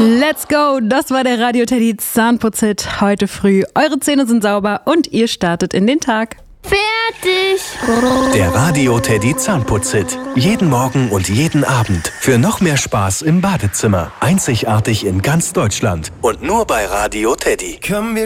Let's go! Das war der Radio Teddy Zahnputz-Hit heute früh. Eure Zähne sind sauber und ihr startet in den Tag. Fertig! Der Radio Teddy Zahnputz-Hit. Jeden Morgen und jeden Abend. Für noch mehr Spaß im Badezimmer. Einzigartig in ganz Deutschland. Und nur bei Radio Teddy.